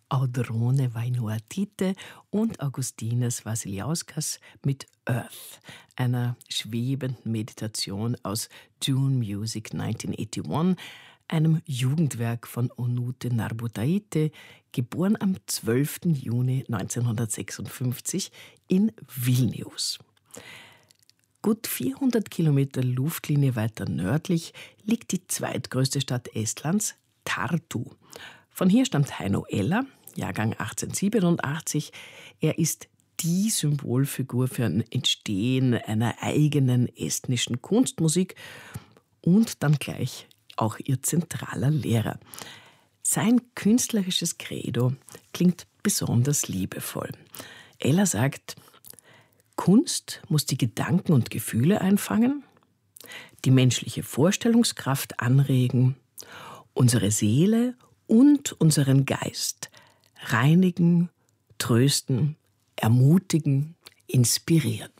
Audrone Vainoatite und Augustinus Vasiliauskas mit Earth, einer schwebenden Meditation aus June Music 1981, einem Jugendwerk von Onute Narbutaite, geboren am 12. Juni 1956 in Vilnius. Gut 400 Kilometer Luftlinie weiter nördlich liegt die zweitgrößte Stadt Estlands, Tartu. Von hier stammt Heino Eller, Jahrgang 1887. Er ist die Symbolfigur für ein Entstehen einer eigenen estnischen Kunstmusik und dann gleich auch ihr zentraler Lehrer. Sein künstlerisches Credo klingt besonders liebevoll. Eller sagt, Kunst muss die Gedanken und Gefühle einfangen, die menschliche Vorstellungskraft anregen, unsere Seele und unseren Geist reinigen, trösten, ermutigen, inspirieren.